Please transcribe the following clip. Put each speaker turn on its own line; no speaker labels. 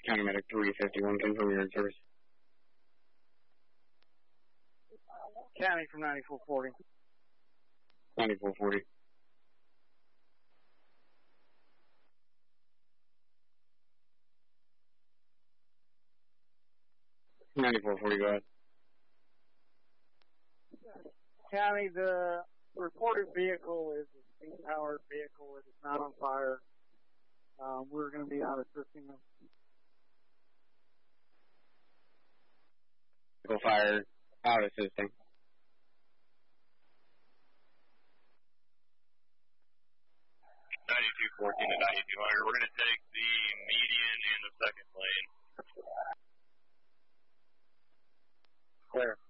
County Medic 351, confirm your service.
County from 9440.
9440. 9440, go ahead.
County, the reported vehicle is a steam-powered vehicle. It is not on fire. We're going to be out assisting them.
Vehicle fire, out assisting.
(9214) to 9200. We're going to take the median in the second lane.
Clear.